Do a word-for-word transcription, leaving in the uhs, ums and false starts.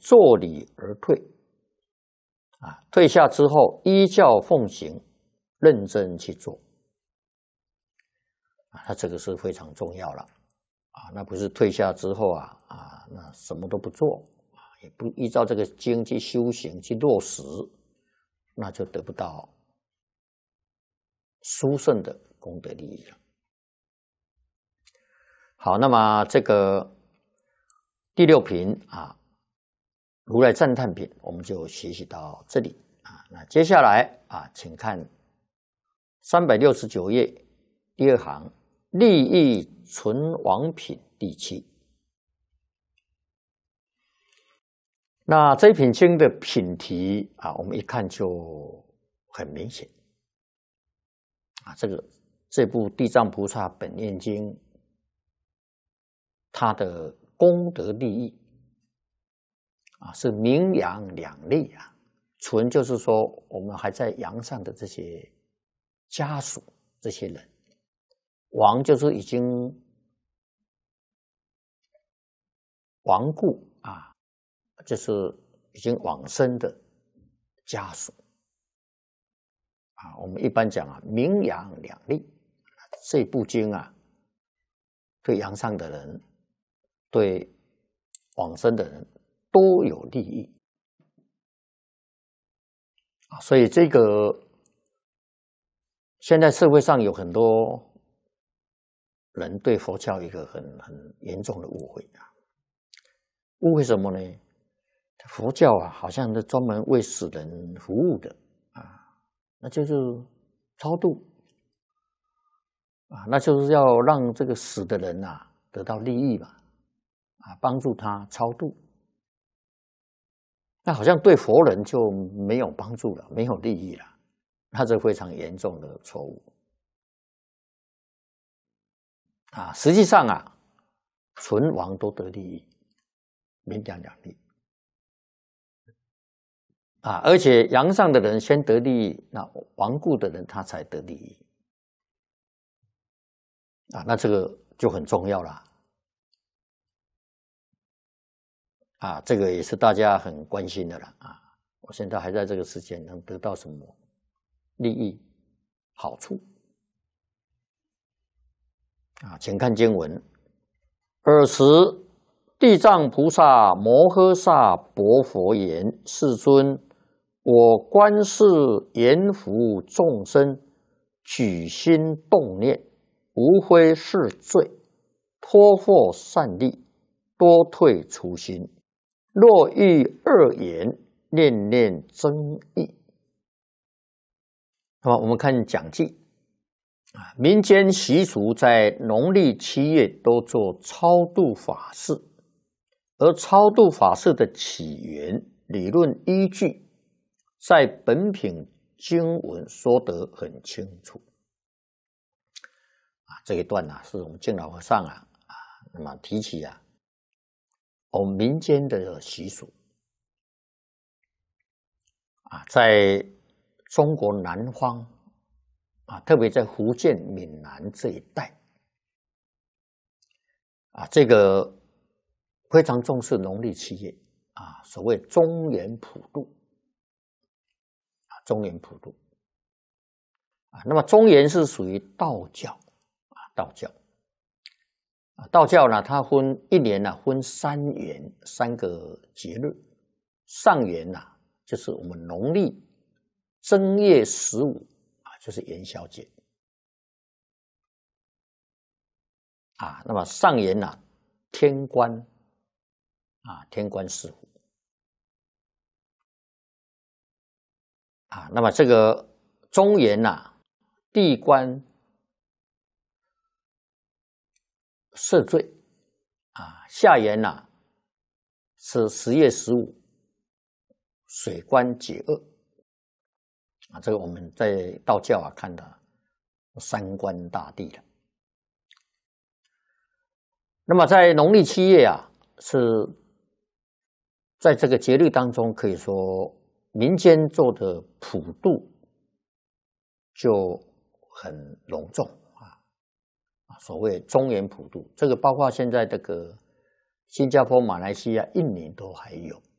作礼而退，啊，退下之后依教奉行，认真去做，啊，那这个是非常重要了，啊，那不是退下之后啊啊，那什么都不做，啊，也不依照这个经去修行去落实，那就得不到殊胜的功德利益了。好，那么这个第六品啊，如来赞叹品，我们就学习到这里啊。那接下来啊，请看三百六十九页第二行利益存亡品第七。那这一品经的品题啊，我们一看就很明显啊，这个这部《地藏菩萨本愿经》，它的功德利益啊是名扬两利啊。存就是说我们还在阳上的这些家属这些人，亡就是已经亡故啊，就是已经往生的家属啊。我们一般讲啊，名扬两利，这部经啊，对阳上的人，对往生的人都有利益啊。所以这个现在社会上有很多人对佛教有一个很很严重的误会啊。误会什么呢？佛教啊，好像是专门为死人服务的啊，那就是超度啊，那就是要让这个死的人啊得到利益嘛，啊，帮助他超度。那好像对佛人就没有帮助了，没有利益了，那是非常严重的错误啊。实际上啊，存亡都得利益，名扬两利啊，而且阳上的人先得利益，那亡故的人他才得利益啊，那这个就很重要了啊，这个也是大家很关心的了啊。我现在还在这个世间能得到什么利益好处啊？请看经文：尔时地藏菩萨摩诃萨薄佛言：世尊，我观世言服众生，举心动念，无非是罪，托获善利，多退除心。若遇恶言，念念增益。那么我们看讲记啊，民间习俗在农历七月都做超度法事，而超度法事的起源、理论依据，在本品经文说得很清楚啊。这一段啊，是我们净老和尚啊啊，那么提起啊，我们民间的习俗啊，在中国南方啊，特别在福建闽南这一带啊，这个非常重视农历七月啊，所谓中元普渡啊，中元普渡啊，那么中元是属于道教啊，道教啊，道教呢，它分一年呢、啊、分三元，三个节日。上元呐、啊，就是我们农历正月十五啊，就是元宵节啊。那么上元呐、啊，天官啊，天官赐福啊。那么这个中元呐、啊，地官赦罪啊。下元呐、啊，是十月十五，水官解厄啊。这个我们在道教啊看的三官大帝了。那么在农历七月啊，是在这个节日当中，可以说民间做的普渡就很隆重啊。所谓中元普渡，这个包括现在这个新加坡、马来西亚、印尼都还有